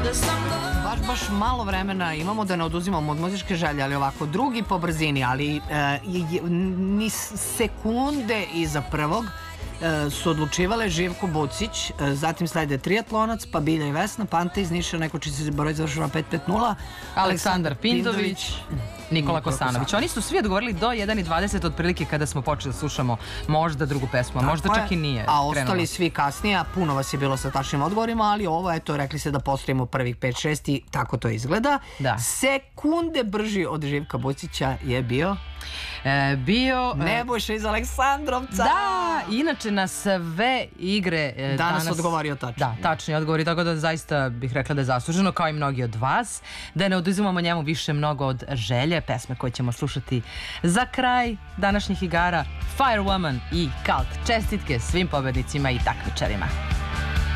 Baš malo vremena imamo da ne oduzimamo od muzičke želje, ali ovako, drugi po brzini, ali ni sekunde iza prvog su odlučivale Živko Bucić, zatim slede triatlonac, pa Bilja i Vesna, Panta iz Niša, neko čiji se broj završava 550, Aleksandar Pindović, Nikola Kosanović. Oni su svi odgovorili do 1:20 otprilike kada smo počeli da slušamo možda drugu pesmu, a možda čak i nije. A ostali svi kasnije, a puno vas je bilo sa tačnim odgovorima, ali ovo, eto, rekli se da postavimo prvih 5-6 i tako to izgleda. Sekunde brži od Živka Bucića je bio Nebojša iz Aleksandrovca. Da, inače na sve igre danas odgovorio tačno. Da, tačni odgovori, tako da zaista bih rekla da je zasluženo, kao i mnogi od vas. Da ne oduzimamo njemu više mnogo od želje, pesme koje ćemo slušati za kraj današnjih igara, Firewoman i Cult. Čestitke svim pobednicima i takmičarima.